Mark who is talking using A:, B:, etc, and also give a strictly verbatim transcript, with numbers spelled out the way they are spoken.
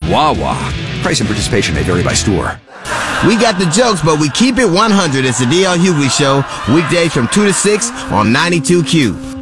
A: Wawa. Price and participation may vary by store.
B: We got the jokes, but we keep it one hundred. It's the D L Hughley Show, weekdays from two to six on ninety-two Q.